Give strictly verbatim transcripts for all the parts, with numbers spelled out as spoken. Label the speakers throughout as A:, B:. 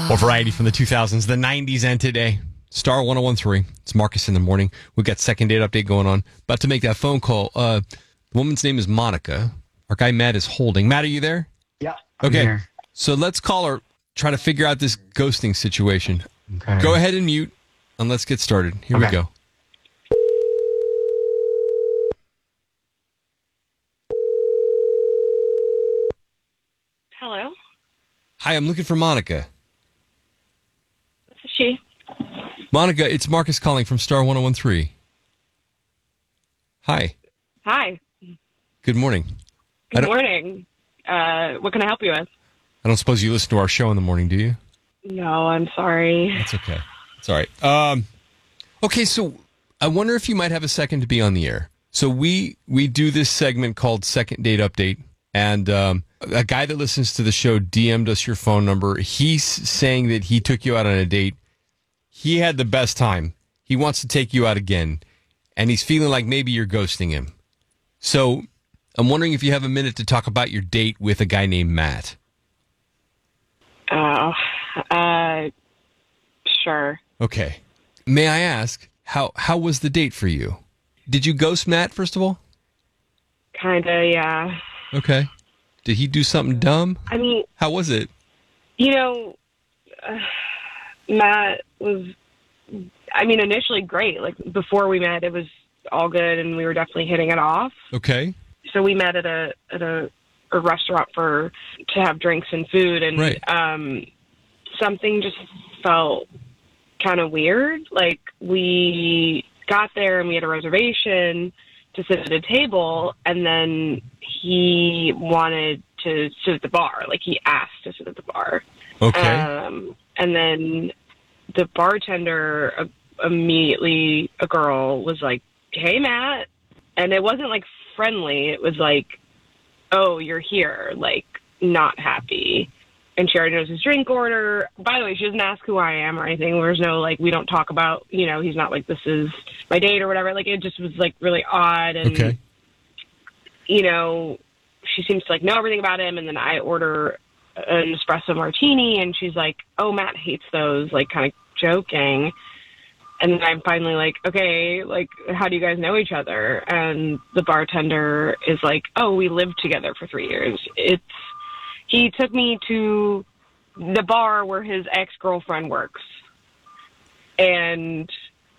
A: Or variety from the two thousands, the nineties, and today. Star one oh one three. It's Marcus in the morning. We've got second date update going on. About to make that phone call. Uh, the woman's name is Monica. Our guy Matt is holding. Matt, are you there?
B: Yeah. I'm
A: Okay.
B: here.
A: So let's call her, try to figure out this ghosting situation.
B: Okay.
A: Go ahead and mute, and let's get started. Here
B: Okay.
A: we go.
C: Hello,
A: Hi, I'm looking for Monica.
C: this is she.
A: Monica, it's Marcus calling from Star one oh one three. Hi.
C: Hi.
A: Good morning. I
C: Good
A: don't-
C: morning. Uh, what can I help you with?
A: I don't suppose you listen to our show in the morning, do you?
C: No, I'm sorry.
A: That's okay. It's all right. Um, okay, so I wonder if you might have a second to be on the air. So we we do this segment called Second Date Update, and um, a guy that listens to the show D M'd us your phone number. He's saying that he took you out on a date. He had the best time. He wants to take you out again, and he's feeling like maybe you're ghosting him. So I'm wondering if you have a minute to talk about your date with a guy named Matt.
C: Oh, uh, sure.
A: Okay. May I ask, how how was the date for you? Did you ghost Matt, first of all?
C: Kinda, yeah.
A: Okay. Did he do something dumb?
C: I mean,
A: How was it?
C: you know, uh, Matt was, I mean, initially great. Like, before we met, it was all good, and we were definitely hitting it off.
A: Okay.
C: So we met at a at a, a restaurant for to have drinks and food, and
A: Right.
C: um, something just felt kind of weird. Like, we got there and we had a reservation to sit at a table, and then he wanted to sit at the bar. Like, he asked to sit at the bar.
A: Okay.
C: Um, and then the bartender uh, immediately, a girl was like, "Hey, Matt," and it wasn't like friendly. It was like, "Oh, you're here," like, not happy. And she already knows his drink order. By the way, she doesn't ask who I am or anything. There's no, like, we don't talk about, you know, he's not like, this is my date or whatever. Like, it just was, like, really odd. And,
A: Okay.
C: you know, she seems to, like, know everything about him. And then I order an espresso martini, and she's like, "Oh, Matt hates those," like, kind of joking. And then I'm finally like, "Okay, like, how do you guys know each other?" And the bartender is like, "Oh, we lived together for three years. It's, he took me to the bar where his ex-girlfriend works." And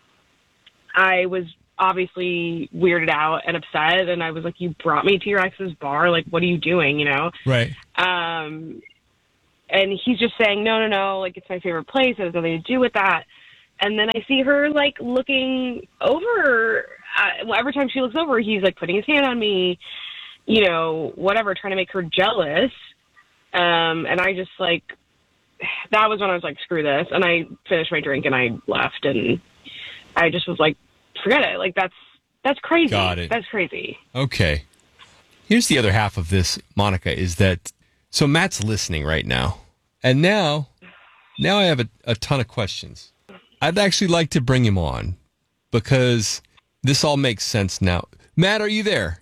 C: I was obviously weirded out and upset. And I was like, "You brought me to your ex's bar? Like, what are you doing?" You know?
A: Right.
C: Um, and he's just saying, no, no, no, like, it's my favorite place. It has nothing to do with that. And then I see her, like, looking over. Uh, well, every time she looks over, he's, like, putting his hand on me, you know, whatever, trying to make her jealous. Um, and I just, like, that was when I was like, screw this. And I finished my drink and I left. And I just was like, forget it. Like, that's, that's crazy.
A: Got it.
C: That's crazy.
A: Okay. Here's the other half of this, Monica, is that, so Matt's listening right now. And now, now I have a, a ton of questions. I'd actually like to bring him on because this all makes sense now. Matt, are you there?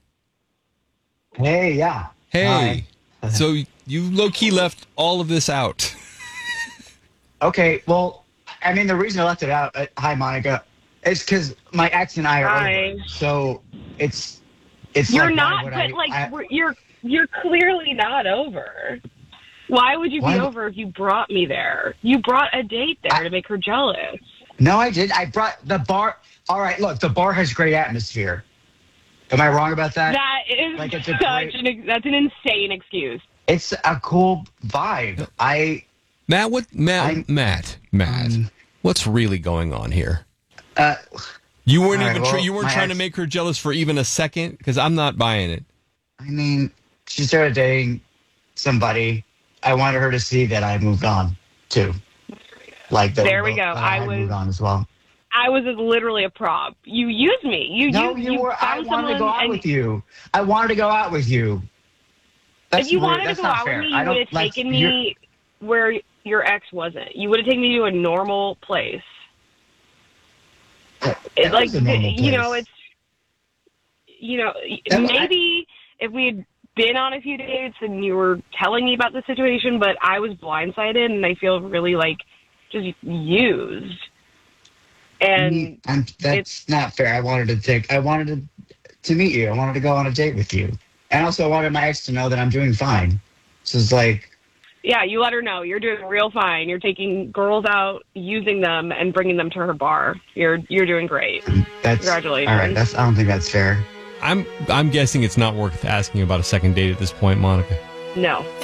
B: Hey, yeah.
A: Hey.
B: Hi.
A: So you low-key left all of this out.
B: Okay, well, I mean, the reason I left it out, uh, hi, Monica, is because my ex and I are
C: Hi.
B: over. So it's, it's
C: You're
B: like, why
C: not,
B: would
C: but
B: I-
C: like,
B: I-
C: we're, you're, you're clearly not over. Why would you
B: Why-
C: be over if you brought me there? You brought a date there
B: I-
C: to make her jealous.
B: No, I did. I brought the bar. All right, look, the bar has great atmosphere. Am I wrong about that?
C: That is
B: Like, it's a
C: such
B: great-
C: an, ex- that's an insane excuse.
B: It's a cool vibe. I,
A: Matt, what, Matt,
B: I'm-
A: Matt, Matt,
B: Um,
A: what's really going on here?
B: uh,
A: You weren't
B: All right,
A: even, tr-
B: well,
A: you weren't
B: my
A: trying to
B: ex-
A: make her jealous for even a second? Because I'm not buying it.
B: I mean, she started dating somebody. I wanted her to see that I moved on too. Like that.
C: There we go.
B: that
C: I
B: I
C: was-
B: moved on as well.
C: I was literally a prop. You used me. You
B: No,
C: you,
B: you were. I
C: found
B: wanted to go
C: someone
B: out
C: and
B: with you. I wanted to go out with you. That's
C: if you
B: weird.
C: wanted to
B: That's
C: go
B: not
C: out
B: fair.
C: with me,
B: I
C: you
B: don't-
C: would have
B: let's-
C: taken
B: you're-
C: me where your ex wasn't. You would have taken me to a normal place.
B: It
C: It,
B: was
C: like
B: a normal
C: you know,
B: place.
C: it's you know,
B: That-
C: maybe if we had been on a few dates and you were telling me about the situation, but I was blindsided and I feel really like just used. And
B: I'm, that's not fair. I wanted to take, I wanted to, to meet you. I wanted to go on a date with you. And also I wanted my ex to know that I'm doing fine. So it's like,
C: yeah, you let her know you're doing real fine. You're taking girls out, using them, and bringing them to her bar. You're you're doing great.
B: that's
C: Congratulations.
B: all right. That's I don't think that's fair.
A: I'm I'm guessing it's not worth asking about a second date at this point, Monica.
C: No.